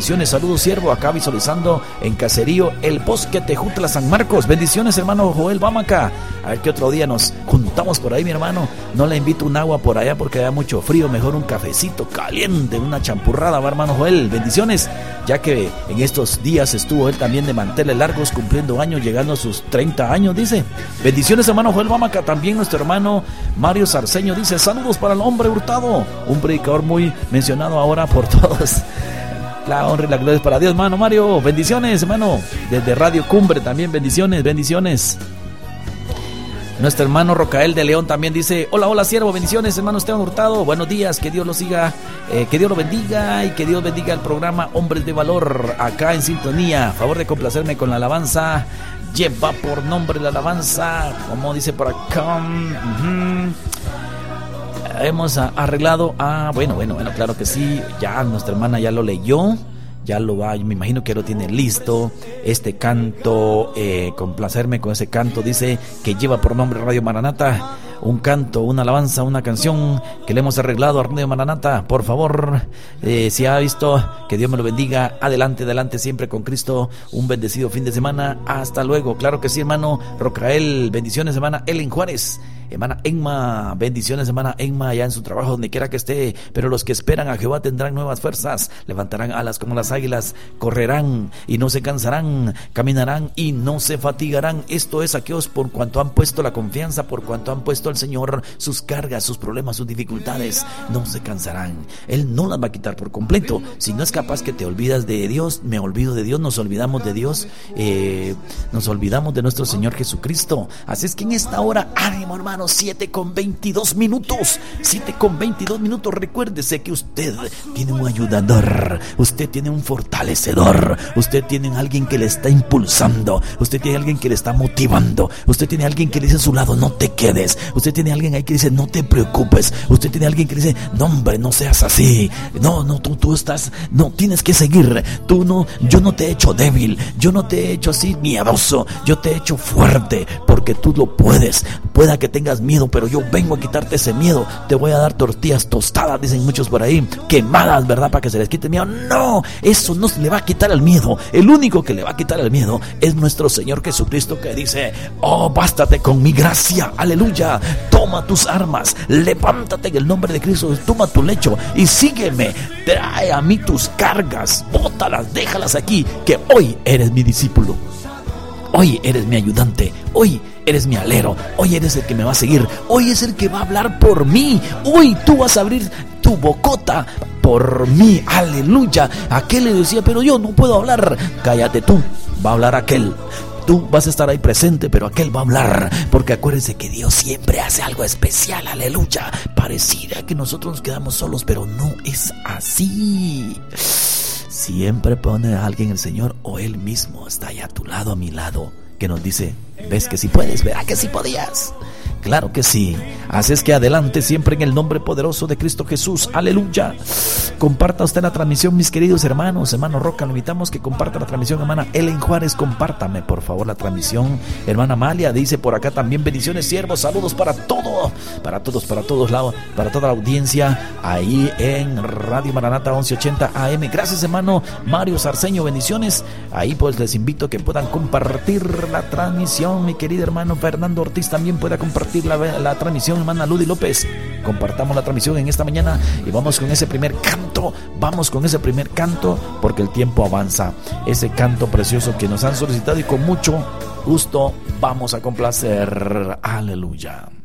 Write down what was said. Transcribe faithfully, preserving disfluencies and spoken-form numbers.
bendiciones, saludos siervo, acá visualizando en Caserío El Bosque, Tejutla, San Marcos. Bendiciones, hermano Joel Bamaca. A ver qué otro día nos juntamos por ahí, mi hermano. No le invito un agua por allá porque da mucho frío, mejor un cafecito caliente, una champurrada, va, hermano Joel. Bendiciones, ya que en estos días estuvo él también de manteles largos, cumpliendo años, llegando a sus treinta años, dice. Bendiciones, hermano Joel Bamaca. También nuestro hermano Mario Sarceño dice, saludos para el hombre Hurtado, un predicador muy mencionado ahora por todos. La honra y la gloria es para Dios, hermano Mario. Bendiciones, hermano, desde Radio Cumbre también, bendiciones, bendiciones. Nuestro hermano Rocael de León también dice, hola, hola siervo, bendiciones, hermano Esteban Hurtado, buenos días, que Dios lo siga, eh, que Dios lo bendiga y que Dios bendiga el programa Hombres de Valor, acá en sintonía. A favor de complacerme con la alabanza, lleva por nombre la alabanza, como dice por acá. Uh-huh. Hemos arreglado, ah, bueno, bueno, bueno, claro que sí, ya nuestra hermana ya lo leyó, ya lo va, me imagino que lo tiene listo, este canto, eh, complacerme con ese canto, dice que lleva por nombre Radio Maranata, un canto, una alabanza, una canción que le hemos arreglado a Radio Maranata. Por favor, eh, si ha visto, que Dios me lo bendiga, adelante, adelante siempre con Cristo, un bendecido fin de semana, hasta luego. Claro que sí, hermano Rocael, bendiciones, hermana Ellen Juárez, hermana Enma, bendiciones, hermana Enma, allá en su trabajo, donde quiera que esté. Pero los que esperan a Jehová tendrán nuevas fuerzas, levantarán alas como las águilas, correrán y no se cansarán, caminarán y no se fatigarán. Esto es aquellos por cuanto han puesto la confianza, por cuanto han puesto al Señor sus cargas, sus problemas, sus dificultades, no se cansarán. Él no las va a quitar por completo. Si no es capaz que te olvidas de Dios, me olvido de Dios, nos olvidamos de Dios, eh, nos olvidamos de nuestro Señor Jesucristo. Así es que en esta hora, ánimo, hermano. siete con veintidós minutos, siete con veintidós minutos. Recuérdese que usted tiene un ayudador, usted tiene un fortalecedor, usted tiene alguien que le está impulsando, usted tiene alguien que le está motivando, usted tiene alguien que le dice a su lado, no te quedes, usted tiene alguien ahí que dice, no te preocupes, usted tiene alguien que dice, no hombre, no seas así, no, no, tú, tú estás, no, tienes que seguir, tú no, yo no te he hecho débil, yo no te he hecho así miedoso, yo te he hecho fuerte, porque tú lo puedes, pueda que tengas miedo, pero yo vengo a quitarte ese miedo, te voy a dar tortillas tostadas, dicen muchos por ahí, quemadas, ¿verdad? Para que se les quite el miedo. No, eso no se le va a quitar el miedo, el único que le va a quitar el miedo es nuestro Señor Jesucristo, que dice, oh, bástate con mi gracia, aleluya, toma tus armas, levántate en el nombre de Cristo, toma tu lecho y sígueme, trae a mí tus cargas, bótalas, déjalas aquí, que hoy eres mi discípulo, hoy eres mi ayudante, hoy eres mi alero, hoy eres el que me va a seguir, hoy es el que va a hablar por mí, hoy tú vas a abrir tu bocota por mí, aleluya. Aquel le decía, pero yo no puedo hablar, cállate tú, va a hablar aquel. Tú vas a estar ahí presente, pero aquel va a hablar, porque acuérdense que Dios siempre hace algo especial, aleluya. Pareciera que nosotros nos quedamos solos, pero no es así. Siempre pone a alguien el Señor, o Él mismo está ahí a tu lado, a mi lado, que nos dice, ves que sí puedes, ¿verdad que sí podías? Claro que sí. Así es que adelante siempre en el nombre poderoso de Cristo Jesús, aleluya. Comparta usted la transmisión, mis queridos hermanos. Hermano Roca, lo invitamos que comparta la transmisión. Hermana Ellen Juárez, compártame por favor la transmisión. Hermana Amalia dice por acá también, bendiciones siervos, saludos para todo, para todos, para todos lados, para toda la audiencia ahí en Radio Maranata once ochenta A M. Gracias, hermano Mario Sarceño, bendiciones. Ahí pues les invito a que puedan compartir la transmisión. Mi querido hermano Fernando Ortiz también pueda compartir La, la transmisión, hermana Ludy López. Compartamos la transmisión en esta mañana y vamos con ese primer canto, vamos con ese primer canto, porque el tiempo avanza. Ese canto precioso que nos han solicitado y con mucho gusto vamos a complacer. Aleluya.